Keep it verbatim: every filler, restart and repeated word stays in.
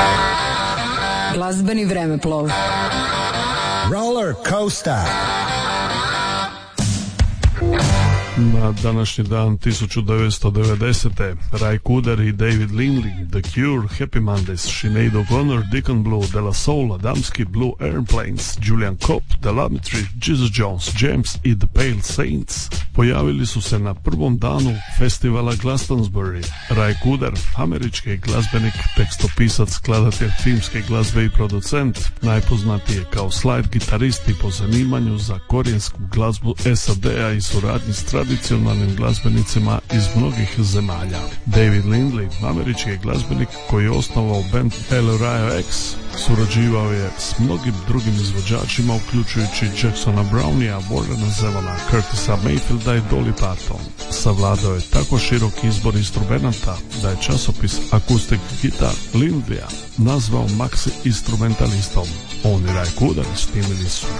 Glazbeni vremeplov. Roller Coaster. Na današnji dan tisuću devetsto devedesete. Ray Cooder i David Lindley, The Cure, Happy Mondays, Sinead O'Connor, Deacon Blue, De La Soul, Adamski, Blue Airplanes, Julian Cope, Telemetry, Jesus Jones, James i The Pale Saints pojavili su se na prvom danu festivala Glastonbury. Ray Cooder, američki glazbenik, tekstopisac, skladatelj filmske glazbe i producent, najpoznatiji je kao slide gitarist i po zanimanju za korijensku glazbu S A D-a i suradnji s tradicionalnim glazbenicima iz mnogih zemalja. David Lindley, američki glazbenik koji je osnovao band El Rayo X, surađivao je s mnogim drugim izvođačima uključujući Jacksona Brownija, Warrena Zevona, Curtisa Mayfielda i Dolly Parton. Savladao je tako širok izbor instrumenata da je časopis Acoustic Guitar Lindleya nazvao maxi instrumentalistom. On i Ray Cooder snimili su